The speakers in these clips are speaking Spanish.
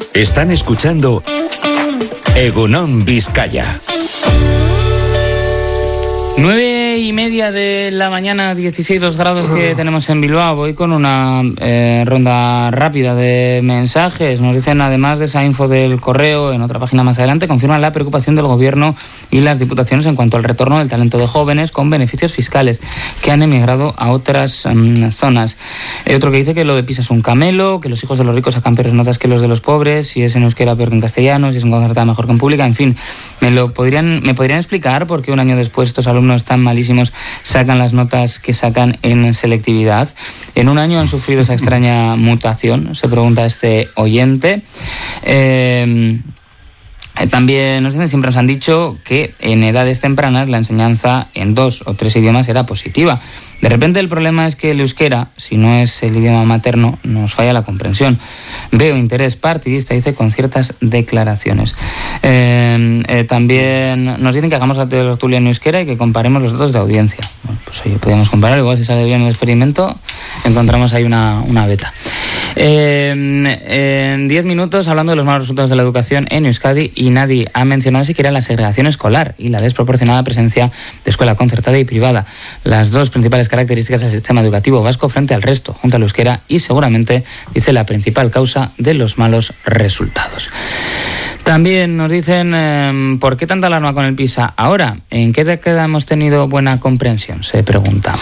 Están escuchando Egunon Vizcaya. 9:30 de la mañana, 16 los grados que tenemos en Bilbao. Voy con una ronda rápida de mensajes. Nos dicen, además de esa info del correo, en otra página más adelante, confirman la preocupación del Gobierno y las Diputaciones en cuanto al retorno del talento de jóvenes con beneficios fiscales que han emigrado a otras zonas. Otro que dice que lo de Pisa es un camelo, que los hijos de los ricos sacan peores notas que los de los pobres, si es en euskera peor que en castellano, si es en concertada mejor que en pública, en fin. ¿Me podrían explicar por qué un año después estos alumnos tan malísimos sacan las notas que sacan en selectividad? En un año han sufrido esa extraña mutación, se pregunta este oyente. También siempre nos han dicho que en edades tempranas la enseñanza en 2 o 3 idiomas era positiva. De repente el problema es que el euskera, si no es el idioma materno, nos falla la comprensión. Veo interés partidista, dice, con ciertas declaraciones. También nos dicen que hagamos la tertulia en euskera y que comparemos los datos de audiencia. Bueno, pues oye, podríamos comparar, igual si sale bien el experimento, encontramos ahí una beta. En 10 minutos hablando de los malos resultados de la educación en Euskadi, y nadie ha mencionado siquiera la segregación escolar y la desproporcionada presencia de escuela concertada y privada, las dos principales características del sistema educativo vasco frente al resto, junto al euskera, y seguramente, dice, la principal causa de los malos resultados. También nos dicen, ¿por qué tanta alarma con el PISA ahora? ¿En qué década hemos tenido buena comprensión?, se pregunta.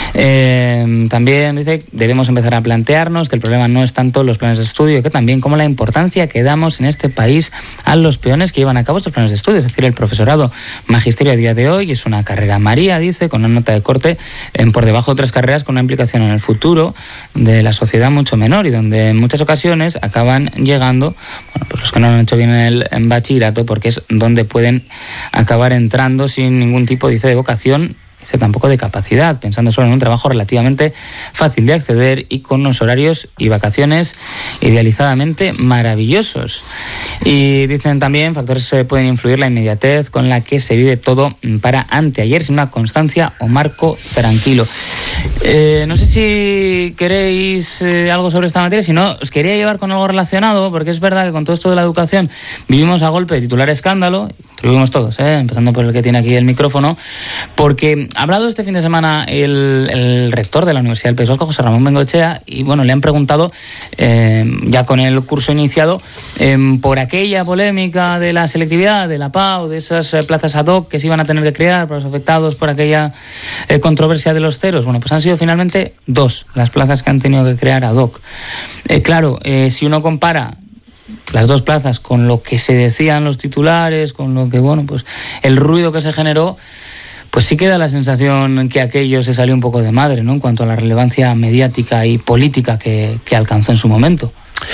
También dice, debemos empezar a plantearnos que el problema no es tanto los planes de estudio, que también como la importancia que damos en este país a los peones que llevan a cabo estos planes de estudio, es decir, el profesorado. Magisterio a día de hoy es una carrera María, dice, con una nota de corte por debajo de otras carreras con una implicación en el futuro de la sociedad mucho menor, y donde en muchas ocasiones acaban llegando, bueno, pues los que no lo han hecho bien en bachillerato, porque es donde pueden acabar entrando sin ningún tipo, dice, de vocación, dice, tampoco de capacidad, pensando solo en un trabajo relativamente fácil de acceder y con unos horarios y vacaciones idealizadamente maravillosos. Y dicen también, factores que pueden influir la inmediatez con la que se vive todo para anteayer, sin una constancia o marco tranquilo. No sé si queréis algo sobre esta materia, si no, os quería llevar con algo relacionado, porque es verdad que con todo esto de la educación vivimos a golpe de titular escándalo, lo vivimos todos, empezando por el que tiene aquí el micrófono, porque ha hablado este fin de semana el rector de la Universidad del País Vasco, José Ramón Bengoechea, y bueno, le han preguntado, ya con el curso iniciado, por aquella polémica de la selectividad, de la PAU, de esas plazas ad hoc que se iban a tener que crear para los afectados por aquella controversia de los ceros. Bueno, pues han sido finalmente 2 las plazas que han tenido que crear ad hoc. Claro, si uno compara las 2 plazas con lo que se decían los titulares, con lo que, bueno, pues el ruido que se generó, pues sí queda la sensación que aquello se salió un poco de madre, ¿no?, en cuanto a la relevancia mediática y política que alcanzó en su momento.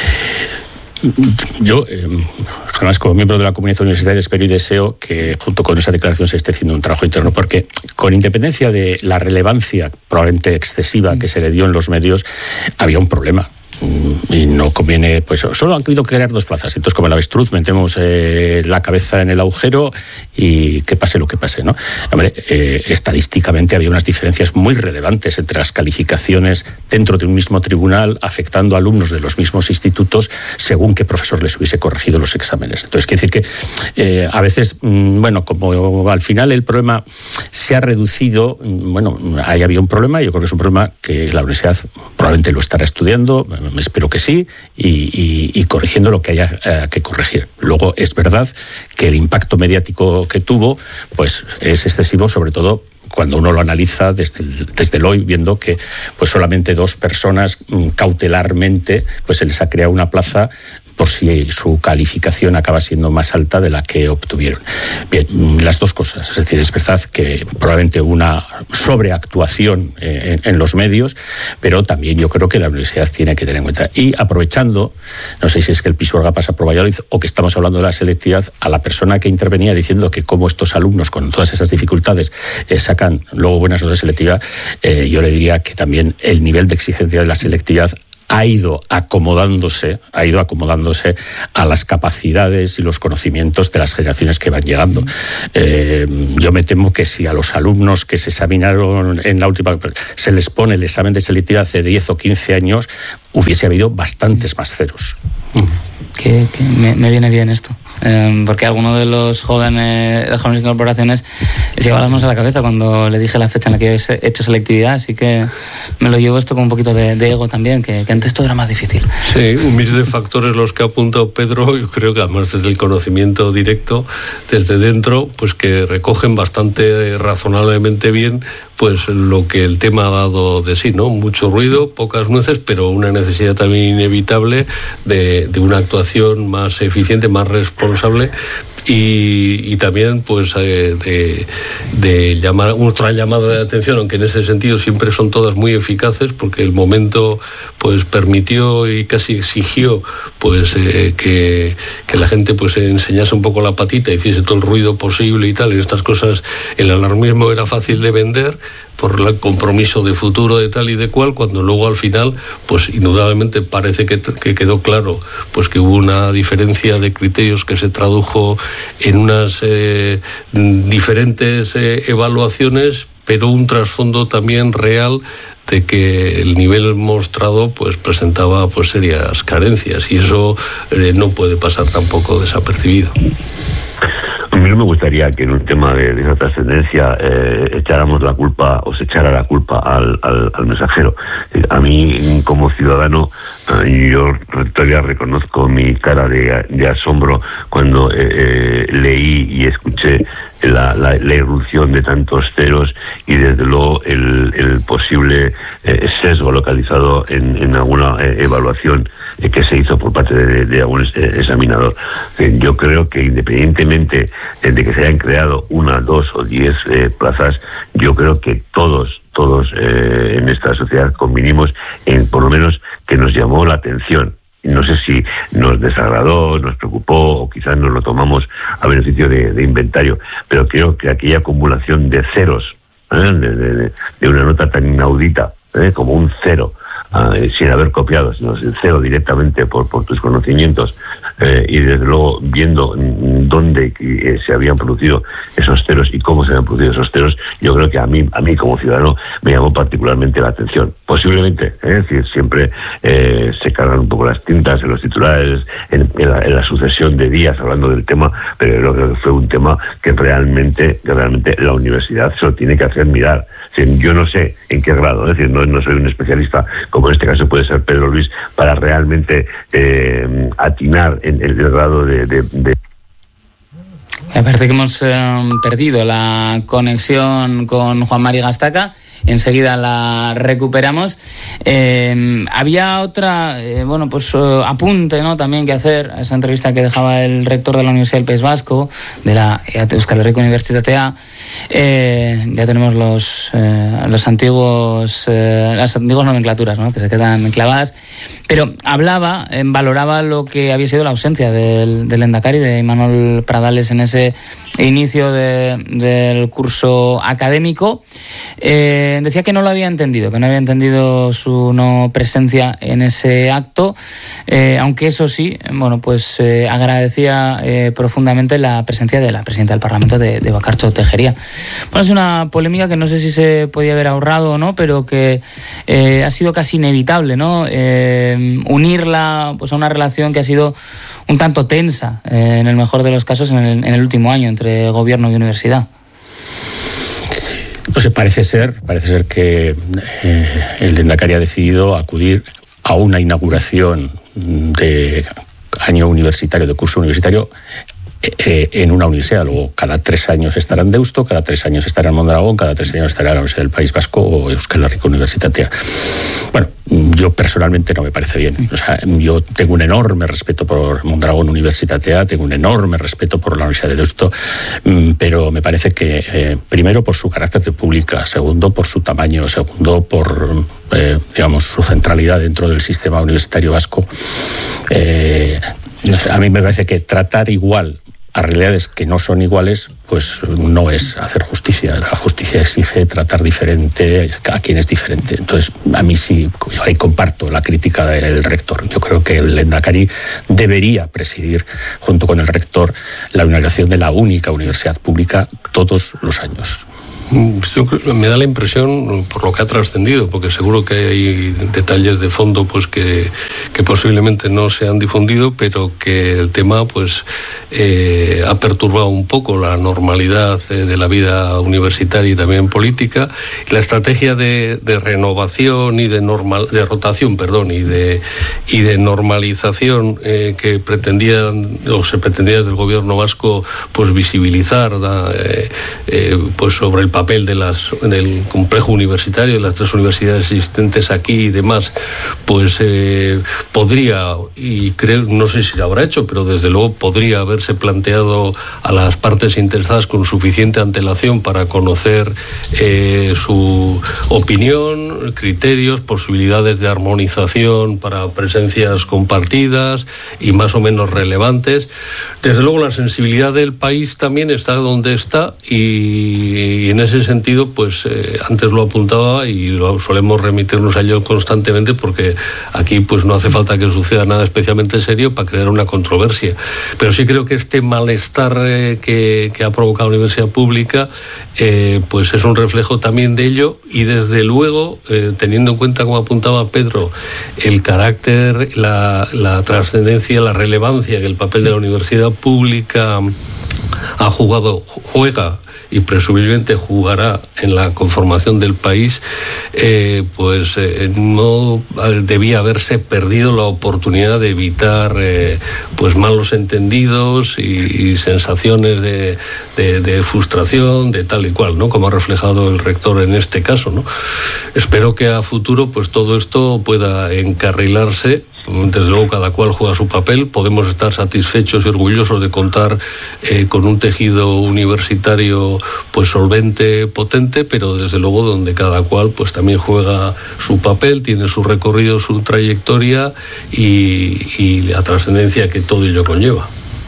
Yo, además, como miembro de la comunidad universitaria, espero y deseo que junto con esa declaración se esté haciendo un trabajo interno, porque con independencia de la relevancia probablemente excesiva que se le dio en los medios, había un problema. Y no conviene, pues solo han querido crear 2 plazas, entonces como el avestruz metemos la cabeza en el agujero y que pase lo que pase, ¿no? Hombre, estadísticamente había unas diferencias muy relevantes entre las calificaciones dentro de un mismo tribunal, afectando a alumnos de los mismos institutos según qué profesor les hubiese corregido los exámenes. Entonces, quiere decir que a veces, bueno, como al final el problema se ha reducido, bueno, ahí había un problema, y yo creo que es un problema que la universidad probablemente lo estará estudiando, espero que sí, y corrigiendo lo que haya que corregir. Luego es verdad que el impacto mediático que tuvo pues es excesivo, sobre todo cuando uno lo analiza desde el hoy, viendo que pues solamente 2 personas cautelarmente pues se les ha creado una plaza por si su calificación acaba siendo más alta de la que obtuvieron. Bien, las 2 cosas. Es decir, es verdad que probablemente una sobreactuación en los medios, pero también yo creo que la universidad tiene que tener en cuenta. Y aprovechando, no sé si es que el Pisuerga pasa por Valladolid o que estamos hablando de la selectividad, a la persona que intervenía diciendo que como estos alumnos con todas esas dificultades sacan luego buenas notas de selectividad, yo le diría que también el nivel de exigencia de la selectividad ha ido acomodándose a las capacidades y los conocimientos de las generaciones que van llegando. Yo me temo que si a los alumnos que se examinaron en la última se les pone el examen de selectividad hace 10 o 15 años, hubiese habido bastantes más ceros. Que me viene bien esto. Porque alguno de las jóvenes incorporaciones se llevaba las manos a la cabeza cuando le dije la fecha en la que había hecho selectividad, así que me lo llevo esto con un poquito de ego también, que antes todo era más difícil. Sí, un mix de factores los que ha apuntado Pedro, yo creo que además desde el conocimiento directo, desde dentro, pues que recogen bastante razonablemente bien pues lo que el tema ha dado de sí, ¿no? Mucho ruido, pocas nueces, pero una necesidad también inevitable de una actuación más eficiente, más responsable y también pues de llamar otra llamada de atención, aunque en ese sentido siempre son todas muy eficaces, porque el momento pues permitió y casi exigió pues que la gente pues enseñase un poco la patita, hiciese todo el ruido posible y tal. En estas cosas el alarmismo era fácil de vender por el compromiso de futuro de tal y de cual, cuando luego al final pues indudablemente parece que quedó claro pues que hubo una diferencia de criterios que se tradujo en unas diferentes evaluaciones, pero un trasfondo también real de que el nivel mostrado pues presentaba pues serias carencias, y eso no puede pasar tampoco desapercibido. A mí no me gustaría que en un tema de esa trascendencia echáramos la culpa o se echara la culpa al mensajero. A mí, como ciudadano, yo todavía reconozco mi cara de asombro cuando leí y escuché la irrupción de tantos ceros y desde luego el posible sesgo localizado en alguna evaluación que se hizo por parte de algún examinador. Yo creo que independientemente de que se hayan creado 1, 2 o 10 plazas, yo creo que todos en esta sociedad convinimos en por lo menos que nos llamó la atención. No sé si nos desagradó, nos preocupó o quizás nos lo tomamos a beneficio de inventario, pero creo que aquella acumulación de ceros, de una nota tan inaudita como un 0, sin haber copiado, sino el 0 directamente por tus conocimientos, y desde luego viendo dónde se habían producido esos ceros y cómo se habían producido esos ceros, yo creo que a mí como ciudadano me llamó particularmente la atención. Posiblemente, es decir, siempre se cargan un poco las tintas en los titulares, en la sucesión de días hablando del tema, pero creo que fue un tema que realmente la universidad se lo tiene que hacer mirar. Yo no sé en qué grado, es decir, no soy un especialista, como en este caso puede ser Pedro Luis, para realmente atinar en el grado de... Me parece que hemos perdido la conexión con Juan Mari Gastaca. Enseguida la recuperamos. Había otra, apunte, ¿no?, también que hacer a esa entrevista que dejaba el rector de la Universidad del País Vasco, de la Euskal Herriko Unibertsitatea. Ya tenemos las antiguas nomenclaturas, ¿no?, que se quedan clavadas. Pero valoraba lo que había sido la ausencia del Lehendakari, de Imanol Pradales, en ese inicio del curso académico. Decía que no lo había entendido, que no había entendido su no presencia en ese acto, aunque eso sí, agradecía profundamente la presencia de la presidenta del Parlamento, de Bakartxo Tejeria. Bueno, es una polémica que no sé si se podía haber ahorrado o no, pero que ha sido casi inevitable, ¿no? Unirla pues a una relación que ha sido un tanto tensa, en el mejor de los casos, en el último año, entre gobierno y universidad. No sé, parece ser que el Lehendakari ha decidido acudir a una inauguración de año universitario, de curso universitario, en una universidad. Luego, cada 3 años estará en Deusto, cada 3 años estará en Mondragón, cada 3 años estará en la Universidad del País Vasco o Euskal Herriko Unibertsitatea. Bueno, yo personalmente no me parece bien. O sea, yo tengo un enorme respeto por Mondragón Unibertsitatea, tengo un enorme respeto por la Universidad de Deusto, pero me parece que, primero, por su carácter de pública, segundo, por su tamaño, segundo, por su centralidad dentro del sistema universitario vasco, no sé, a mí me parece que tratar igual a realidades que no son iguales, pues no es hacer justicia. La justicia exige tratar diferente a quien es diferente. Entonces, a mí sí, yo ahí comparto la crítica del rector. Yo creo que el Lehendakari debería presidir, junto con el rector, la inauguración de la única universidad pública todos los años. Me da la impresión, por lo que ha trascendido, porque seguro que hay detalles de fondo pues que posiblemente no se han difundido, pero que el tema pues ha perturbado un poco la normalidad de la vida universitaria y también política. La estrategia de renovación y de rotación, y de normalización que pretendían o se pretendía desde el gobierno vasco pues visibilizar pues sobre el papel del complejo universitario, de las 3 universidades existentes aquí y demás, pues podría, y creo, no sé si se habrá hecho, pero desde luego podría haberse planteado a las partes interesadas con suficiente antelación para conocer su opinión, criterios, posibilidades de armonización para presencias compartidas y más o menos relevantes. Desde luego la sensibilidad del país también está donde está, y en ese sentido pues antes lo apuntaba y solemos remitirnos a ello constantemente, porque aquí pues no hace falta que suceda nada especialmente serio para crear una controversia, pero sí creo que este malestar que ha provocado la universidad pública pues es un reflejo también de ello, y desde luego teniendo en cuenta, como apuntaba Pedro, el carácter, la trascendencia, la relevancia que el papel de la universidad pública juega y presumiblemente jugará en la conformación del país, pues no debía haberse perdido la oportunidad de evitar pues malos entendidos y sensaciones de frustración, de tal y cual, ¿no? Como ha reflejado el rector en este caso, ¿no? Espero que a futuro pues todo esto pueda encarrilarse. Desde luego cada cual juega su papel. Podemos estar satisfechos y orgullosos de contar con un tejido universitario pues solvente, potente, pero desde luego donde cada cual pues también juega su papel, tiene su recorrido, su trayectoria y la trascendencia que todo ello conlleva.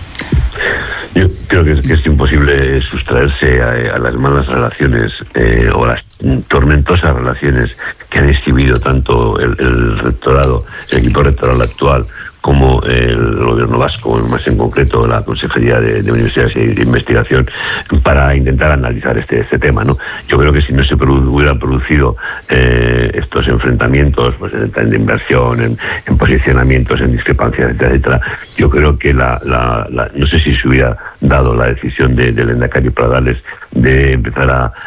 Yo creo que es imposible sustraerse a las malas relaciones o a las tormentosas relaciones que han exhibido tanto el rectorado, el equipo rectoral actual, como el gobierno vasco, más en concreto la Consejería de Universidades y de Investigación, para intentar analizar este tema, ¿no? Yo creo que si no se hubieran producido estos enfrentamientos pues, en inversión, en posicionamientos, en discrepancias, etcétera, yo creo que no sé si se hubiera dado la decisión del Lehendakari Pradales de empezar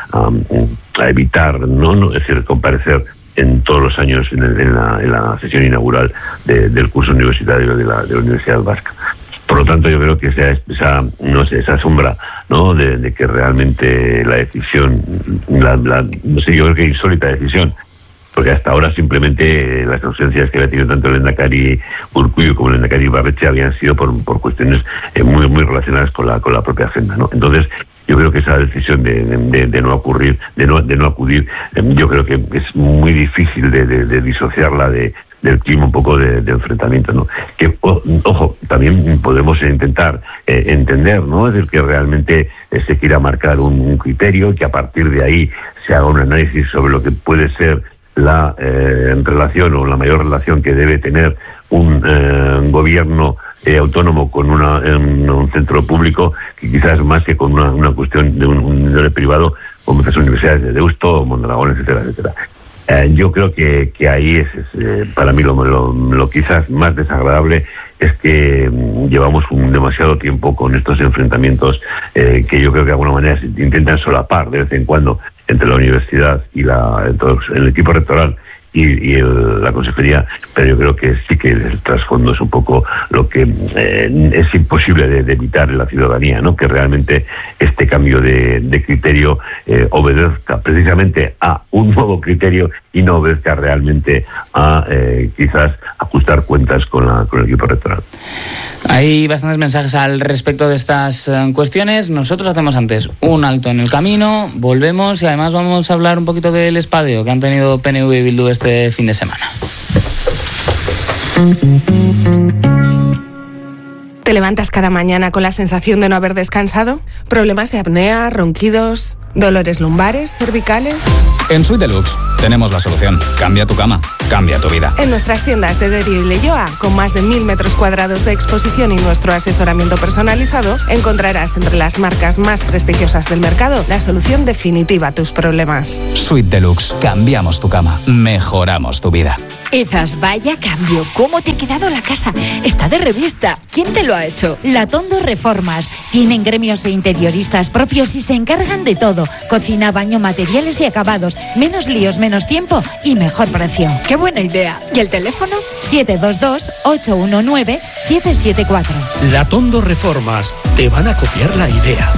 a evitar, no es decir, comparecer en todos los años en la sesión inaugural del curso universitario de la Universidad Vasca. Por lo tanto, yo creo que esa sombra, ¿no?, de que realmente la decisión, no sé, yo creo que insólita decisión, porque hasta ahora simplemente las ausencias que había tenido tanto el Lehendakari Urkullu como el Lehendakari Ibarretxe habían sido por cuestiones muy muy relacionadas con la propia agenda, ¿no? Entonces, yo creo que esa decisión de no acudir, yo creo que es muy difícil de disociarla del clima un poco de enfrentamiento, ¿no? Que, ojo, también podemos intentar entender, ¿no?, es decir, que realmente se quiera marcar un criterio, que a partir de ahí se haga un análisis sobre lo que puede ser la relación o la mayor relación que debe tener un gobierno autónomo con un centro público, que quizás más que con una cuestión de un privado, como las universidades de Deusto, Mondragón, etcétera, etcétera. Yo creo que ahí es para mí lo quizás más desagradable, es que llevamos demasiado tiempo con estos enfrentamientos que yo creo que de alguna manera se intentan solapar de vez en cuando entre la universidad y el equipo rectoral y la consejería, pero yo creo que sí que el trasfondo es un poco lo que es imposible de evitar en la ciudadanía, ¿no? Que realmente este cambio de criterio obedezca precisamente a un nuevo criterio y no obedezca realmente a quizás ajustar cuentas con el equipo rectoral. Hay bastantes mensajes al respecto de estas cuestiones. Nosotros hacemos antes un alto en el camino, volvemos y además vamos a hablar un poquito del espadeo que han tenido PNV y Bildu este fin de semana. ¿Te levantas cada mañana con la sensación de no haber descansado? ¿Problemas de apnea, ronquidos? ¿Dolores lumbares, cervicales? En Suite Deluxe tenemos la solución. Cambia tu cama, cambia tu vida. En nuestras tiendas de Derio y Leioa, con más de 1000 metros cuadrados de exposición y nuestro asesoramiento personalizado, encontrarás entre las marcas más prestigiosas del mercado la solución definitiva a tus problemas. Suite Deluxe. Cambiamos tu cama, mejoramos tu vida. Izas, vaya cambio. ¿Cómo te ha quedado la casa? Está de revista. ¿Quién te lo ha hecho? Latondo Reformas. Tienen gremios e interioristas propios y se encargan de todo. Cocina, baño, materiales y acabados. Menos líos, menos tiempo y mejor precio. ¡Qué buena idea! ¿Y el teléfono? 722-819-774. Latondo Reformas. Te van a copiar la idea.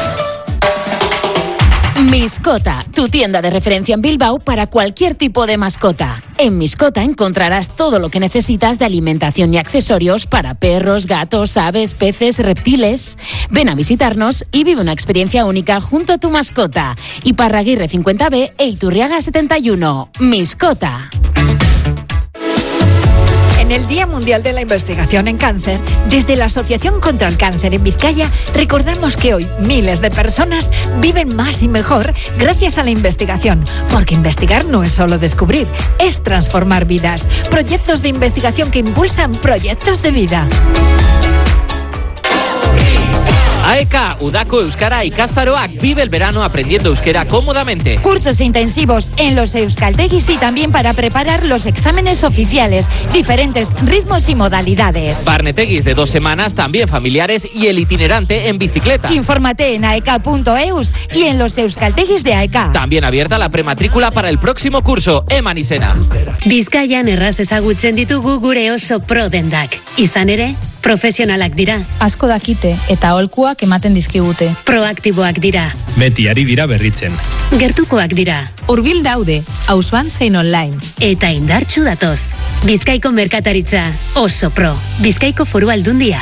Miscota, tu tienda de referencia en Bilbao para cualquier tipo de mascota. En Miscota encontrarás todo lo que necesitas de alimentación y accesorios para perros, gatos, aves, peces, reptiles. Ven a visitarnos y vive una experiencia única junto a tu mascota. Iparraguirre 50B e Iturriaga 71. Miscota. En el Día Mundial de la Investigación en Cáncer, desde la Asociación contra el Cáncer en Vizcaya, recordamos que hoy miles de personas viven más y mejor gracias a la investigación, porque investigar no es solo descubrir, es transformar vidas. Proyectos de investigación que impulsan proyectos de vida. AEK, Udako Euskara Ikastaroak, vive el verano aprendiendo euskera cómodamente. Cursos intensivos en los euskaltegis y también para preparar los exámenes oficiales, diferentes ritmos y modalidades. Barnetegis de 2 semanas, también familiares, y el itinerante en bicicleta. Infórmate en aek.eus y en los euskaltegis de AEK. También abierta la prematrícula para el próximo curso, Eman izena. Bizkaian erraz ezagutzen ditugu gure oso pro dendak. Izan ere, profesionalak dira. Asko dakite eta aholkuak ematen dizkigute. Proaktiboak dira. Beti ari dira berritzen. Gertukoak dira. Hurbil daude, auzoan zein online. Eta indartsu datoz. Bizkaiko merkataritza oso pro. Bizkaiko Foru Aldundia.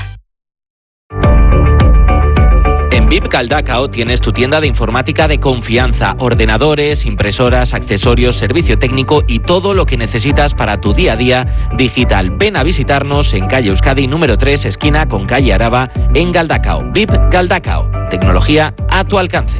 En VIP Galdakao tienes tu tienda de informática de confianza, ordenadores, impresoras, accesorios, servicio técnico y todo lo que necesitas para tu día a día digital. Ven a visitarnos en calle Euskadi número 3, esquina con calle Araba, en Galdakao. VIP Galdakao, tecnología a tu alcance.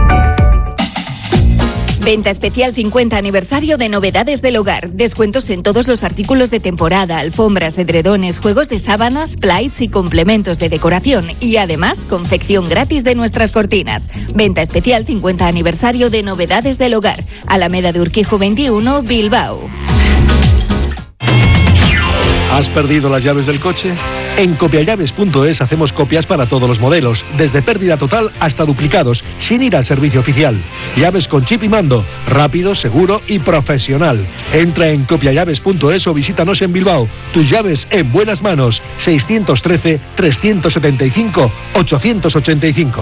Venta especial 50 aniversario de Novedades del Hogar. Descuentos en todos los artículos de temporada, alfombras, edredones, juegos de sábanas, plaits y complementos de decoración. Y además, confección gratis de nuestras cortinas. Venta especial 50 aniversario de Novedades del Hogar. Alameda de Urquijo 21, Bilbao. ¿Has perdido las llaves del coche? En copiallaves.es hacemos copias para todos los modelos, desde pérdida total hasta duplicados, sin ir al servicio oficial. Llaves con chip y mando, rápido, seguro y profesional. Entra en copiallaves.es o visítanos en Bilbao. Tus llaves en buenas manos. 613-375-885.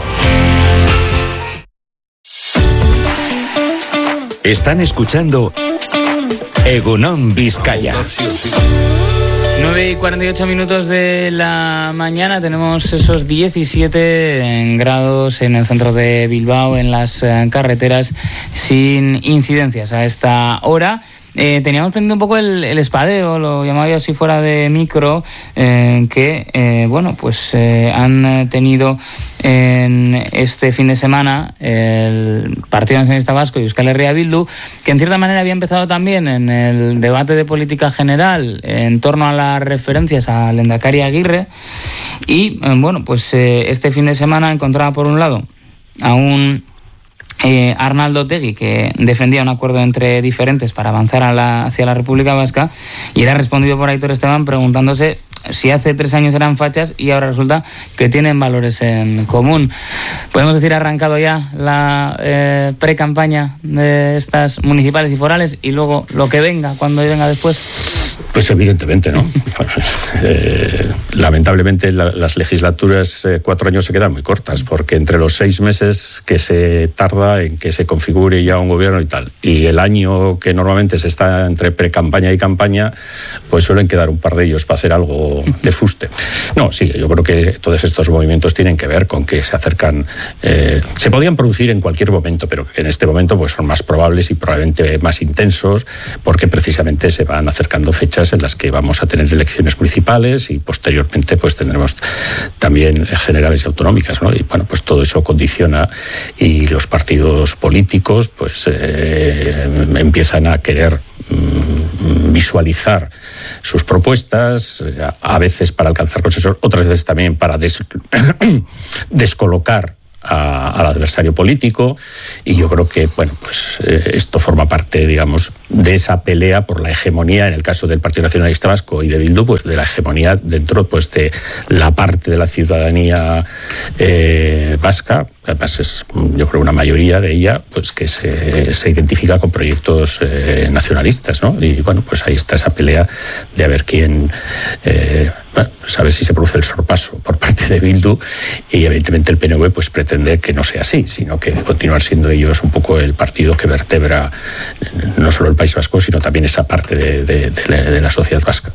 Están escuchando Egunon Vizcaya. 9:48 de la mañana, tenemos esos 17 grados en el centro de Bilbao, en las carreteras, sin incidencias a esta hora. Teníamos pendiente un poco el espadeo, lo llamaba yo así fuera de micro, que han tenido en este fin de semana el Partido Nacionalista Vasco y Euskal Herria Bildu, que en cierta manera había empezado también en el debate de política general en torno a las referencias a Lehendakari Aguirre, y este fin de semana encontraba por un lado a un Arnaldo Otegi, que defendía un acuerdo entre diferentes para avanzar hacia la República Vasca, y era respondido por Aitor Esteban preguntándose si hace 3 años eran fachas y ahora resulta que tienen valores en común. Podemos decir, ha arrancado ya la pre-campaña de estas municipales y forales, y luego lo que venga, cuando venga después. Pues evidentemente, ¿no? Lamentablemente las legislaturas 4 años se quedan muy cortas, porque entre los 6 meses que se tarda en que se configure ya un gobierno y tal, y el año que normalmente se está entre pre-campaña y campaña, pues suelen quedar un par de ellos para hacer algo de fuste. No, sí, yo creo que todos estos movimientos tienen que ver con que se acercan, se podían producir en cualquier momento, pero que en este momento pues son más probables y probablemente más intensos, porque precisamente se van acercando fechas en las que vamos a tener elecciones municipales y posteriormente posteriormente pues tendremos también generales y autonómicas, ¿no? Y bueno, pues todo eso condiciona, y los partidos políticos pues empiezan a querer visualizar sus propuestas, a veces para alcanzar consensos, otras veces también para descolocar al adversario político, y yo creo que bueno, pues esto forma parte, digamos, de esa pelea por la hegemonía, en el caso del Partido Nacionalista Vasco y de Bildu, pues de la hegemonía dentro pues de la parte de la ciudadanía vasca, que además es, yo creo, una mayoría de ella, pues que se identifica con proyectos nacionalistas, ¿no? Y bueno, pues ahí está esa pelea de a ver quién, bueno, pues a ver si se produce el sorpaso por parte de Bildu, y evidentemente el PNV pues pretende que no sea así, sino que continuar siendo ellos un poco el partido que vertebra no solo el País Vasco, sino también esa parte de la sociedad vasca.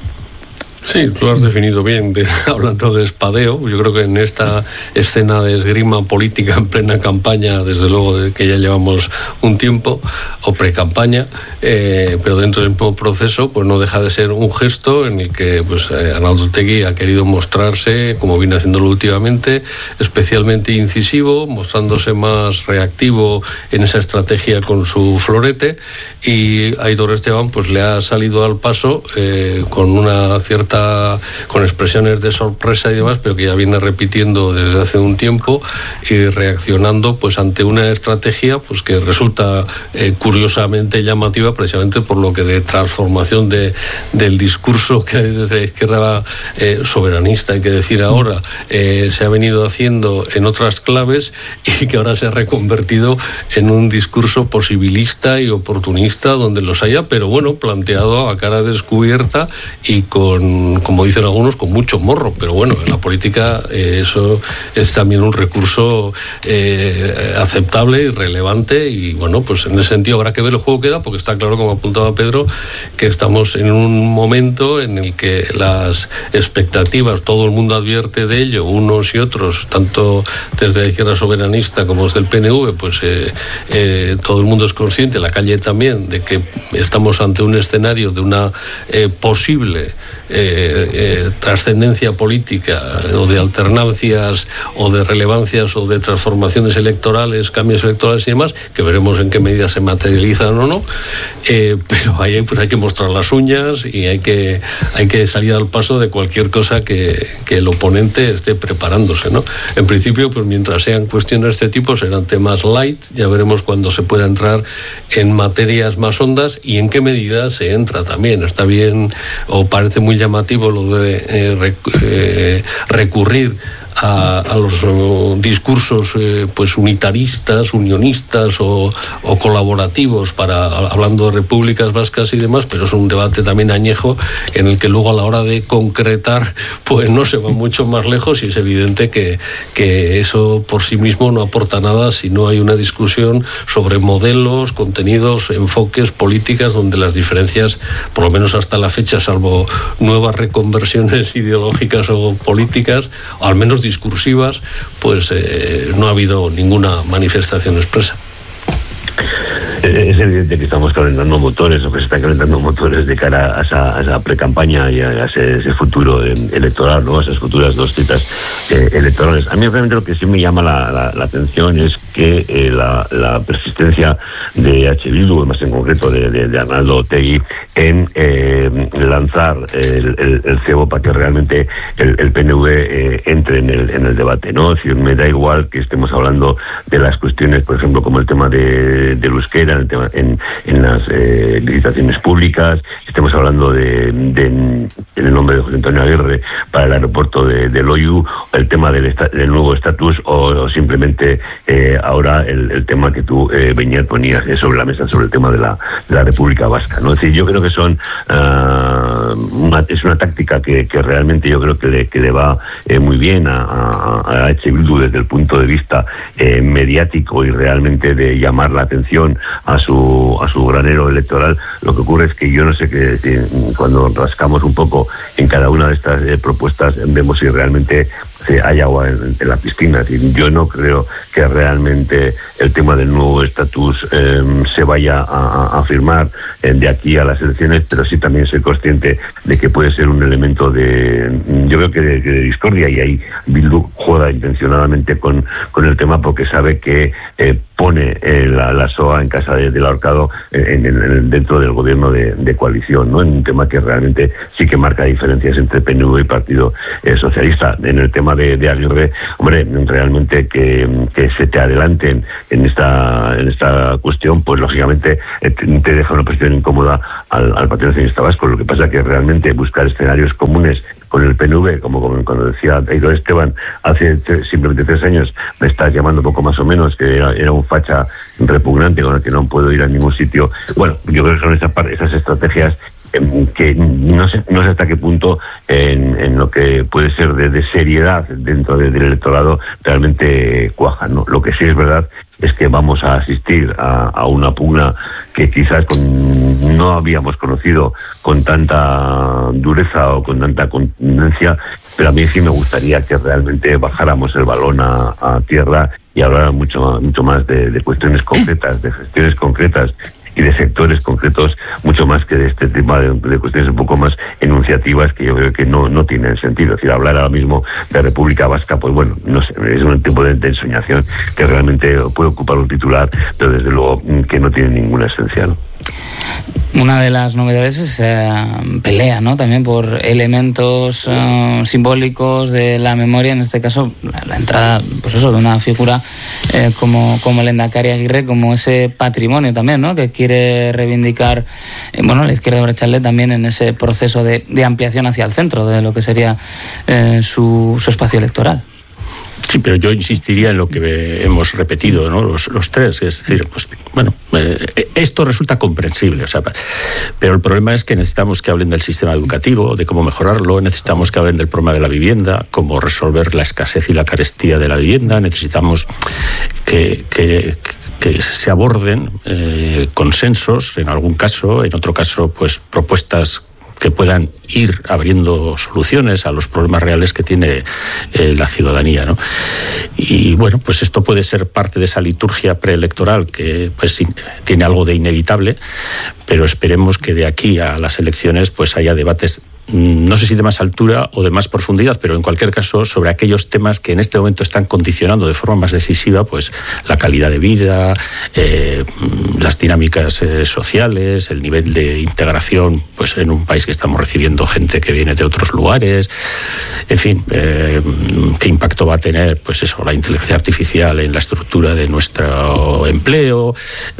Sí, lo has definido bien, hablando de espadeo. Yo creo que en esta escena de esgrima política en plena campaña, desde luego de que ya llevamos un tiempo, o pre-campaña, pero dentro del mismo proceso, pues no deja de ser un gesto en el que pues Arnaldo Otegi ha querido mostrarse, como viene haciéndolo últimamente, especialmente incisivo, mostrándose más reactivo en esa estrategia con su florete, y Aitor Esteban pues le ha salido al paso con una cierta, con expresiones de sorpresa y demás, pero que ya viene repitiendo desde hace un tiempo y reaccionando pues ante una estrategia pues que resulta curiosamente llamativa, precisamente por lo que de transformación del discurso que desde la izquierda soberanista, hay que decir ahora, se ha venido haciendo en otras claves, y que ahora se ha reconvertido en un discurso posibilista y oportunista donde los haya, pero bueno, planteado a cara descubierta y con, como dicen algunos, con mucho morro, pero bueno, en la política eso es también un recurso aceptable y relevante, y bueno, pues en ese sentido habrá que ver el juego que da, porque está claro, como apuntaba Pedro, que estamos en un momento en el que las expectativas, todo el mundo advierte de ello, unos y otros, tanto desde la izquierda soberanista como desde el PNV, pues todo el mundo es consciente, la calle también, de que estamos ante un escenario de una posible trascendencia política, o de alternancias, o de relevancias, o de transformaciones electorales, cambios electorales y demás, que veremos en qué medida se materializan o no, pero ahí pues hay que mostrar las uñas, y hay que salir al paso de cualquier cosa que el oponente esté preparándose, ¿no? En principio, pues mientras sean cuestiones de este tipo, serán temas light, ya veremos cuando se pueda entrar en materias más hondas y en qué medida se entra también. Está bien, o parece muy llamativo lo de recurrir a los discursos pues unitaristas, unionistas o colaborativos, hablando de repúblicas vascas y demás, pero es un debate también añejo en el que luego a la hora de concretar pues no se va mucho más lejos, y es evidente que eso por sí mismo no aporta nada si no hay una discusión sobre modelos, contenidos, enfoques, políticas, donde las diferencias, por lo menos hasta la fecha, salvo nuevas reconversiones ideológicas o políticas, o al menos discursivas, pues no ha habido ninguna manifestación expresa. Es evidente que estamos calentando motores, o que se están calentando motores de cara a esa pre-campaña y a ese futuro electoral, ¿no? A esas futuras dos citas electorales. A mí realmente lo que sí me llama la atención es que la persistencia de H. Bildu, más en concreto de Arnaldo Otegi, en lanzar el cebo para que realmente el PNV entre en el debate, ¿no? Es decir, me da igual que estemos hablando de las cuestiones, por ejemplo, como el tema del euskera, en las licitaciones públicas, estemos hablando en el nombre de José Antonio Aguirre para el aeropuerto de Loiu, el tema del nuevo estatus, o simplemente ahora el tema que tú, Beñat, ponías sobre la mesa, sobre el tema de la República Vasca, ¿no? Es decir, yo creo que es una táctica que realmente yo creo que le va muy bien a H. Bildu desde el punto de vista mediático, y realmente de llamar la atención a su granero electoral. Lo que ocurre es que yo no sé cuando rascamos un poco en cada una de estas propuestas, vemos si realmente hay agua en la piscina. Es decir, yo no creo que realmente el tema del nuevo estatus se vaya a firmar de aquí a las elecciones, pero sí también soy consciente de que puede ser un elemento yo creo que de discordia, y ahí Bildu juega intencionadamente con el tema porque sabe que pone la SOA en casa del ahorcado dentro del gobierno de coalición, ¿no? En un tema que realmente sí que marca diferencias entre PNV y Partido Socialista. En el tema de Aguirre, hombre, realmente que se te adelanten en esta cuestión, pues lógicamente te deja una posición incómoda al Partido Nacionalista Vasco. Lo que pasa es que realmente buscar escenarios comunes con el PNV, como cuando decía Aitor Esteban, hace simplemente 3 años me estás llamando poco más o menos, que era un facha repugnante con el que no puedo ir a ningún sitio. Bueno, yo creo que son esas estrategias que no sé hasta qué punto en lo que puede ser de seriedad dentro del electorado realmente cuajan, ¿no? Lo que sí es verdad es que vamos a asistir a una pugna que quizás no habíamos conocido con tanta dureza o con tanta contundencia, pero a mí sí me gustaría que realmente bajáramos el balón a tierra y hablar mucho más de cuestiones concretas, de gestiones concretas y de sectores concretos, mucho más que de este tema de cuestiones un poco más enunciativas que yo creo que no tienen sentido. Es decir, hablar ahora mismo de República Vasca, pues bueno, no sé, es un tipo de ensoñación que realmente puede ocupar un titular, pero desde luego que no tiene ninguna esencia, ¿no? Una de las novedades es pelea, ¿no? También por elementos simbólicos de la memoria, en este caso la entrada, pues eso, de una figura como el Lehendakari Aguirre, como ese patrimonio también, ¿no? Que quiere reivindicar, la izquierda de Bertzale también en ese proceso de ampliación hacia el centro de lo que sería su espacio electoral. Sí, pero yo insistiría en lo que hemos repetido, ¿no? Los tres, es decir, pues bueno, esto resulta comprensible, pero el problema es que necesitamos que hablen del sistema educativo, de cómo mejorarlo, necesitamos que hablen del problema de la vivienda, cómo resolver la escasez y la carestía de la vivienda, necesitamos que se aborden consensos, en algún caso, en otro caso, pues propuestas que puedan ir abriendo soluciones a los problemas reales que tiene la ciudadanía, ¿no? Y bueno, pues esto puede ser parte de esa liturgia preelectoral que pues tiene algo de inevitable, pero esperemos que de aquí a las elecciones pues haya debates, no sé si de más altura o de más profundidad, pero en cualquier caso sobre aquellos temas que en este momento están condicionando de forma más decisiva pues la calidad de vida, las dinámicas sociales, el nivel de integración pues en un país que estamos recibiendo gente que viene de otros lugares, en fin, qué impacto va a tener pues eso, la inteligencia artificial en la estructura de nuestro empleo,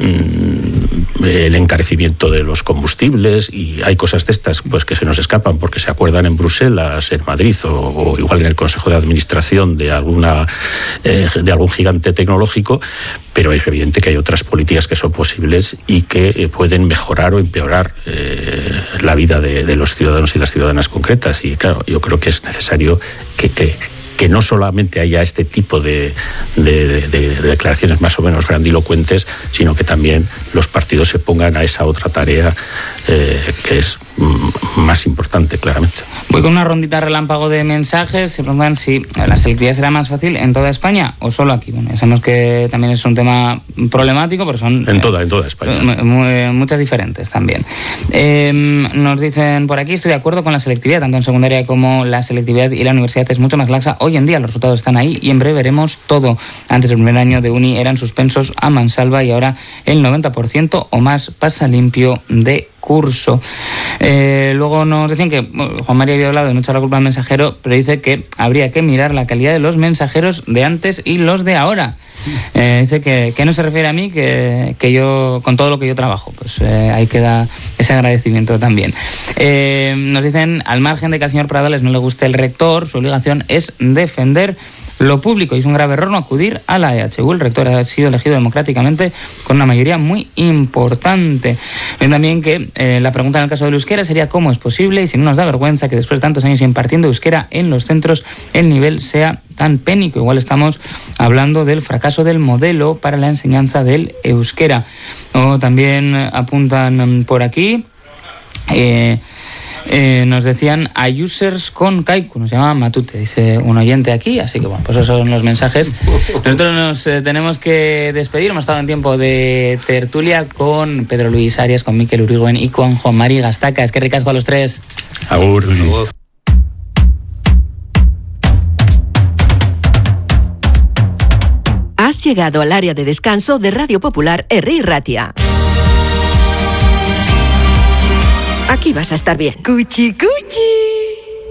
el encarecimiento de los combustibles, y hay cosas de estas pues que se nos escapan porque se acuerdan en Bruselas, en Madrid o igual en el Consejo de Administración de algún gigante tecnológico, pero es evidente que hay otras políticas que son posibles y que pueden mejorar o empeorar la vida de los ciudadanos y las ciudadanas concretas. Y claro, yo creo que es necesario que no solamente haya este tipo de declaraciones más o menos grandilocuentes, sino que también los partidos se pongan a esa otra tarea que es más importante, claramente. Voy con una rondita relámpago de mensajes. Se preguntan si la selectividad será más fácil en toda España o solo aquí. Bueno, sabemos que también es un tema problemático, pero son en toda España. Muchas diferentes también. Nos dicen por aquí, estoy de acuerdo con la selectividad, tanto en secundaria como la selectividad y la universidad es mucho más laxa. Hoy en día los resultados están ahí y en breve veremos todo. Antes del primer año de uni eran suspensos a mansalva y ahora el 90% o más pasa limpio de curso. Luego nos decían que Juan María había hablado de no echar la culpa al mensajero, pero dice que habría que mirar la calidad de los mensajeros de antes y los de ahora. Dice que no se refiere a mí, que yo, con todo lo que yo trabajo, pues ahí queda ese agradecimiento también. Nos dicen, al margen de que al señor Pradales no le guste el rector, su obligación es defender lo público y es un grave error no acudir a la EHU. El rector ha sido elegido democráticamente con una mayoría muy importante. Ven también que la pregunta en el caso del euskera sería cómo es posible, y si no nos da vergüenza que después de tantos años impartiendo euskera en los centros el nivel sea tan pénico. Igual estamos hablando del fracaso del modelo para la enseñanza del euskera. O también apuntan por aquí Nos decían a users con Kaiku, nos llamaban Matute, dice un oyente aquí, así que bueno, pues esos son los mensajes. Nosotros nos tenemos que despedir, hemos estado en tiempo de tertulia con Pedro Luis Arias, con Mikel Urigoyen y con Juan Mari Gastaca. Es que ricasco a los tres. Agur. Has llegado al área de descanso de Radio Popular Herri Ratia. Aquí vas a estar bien. ¡Cuchi, cuchi!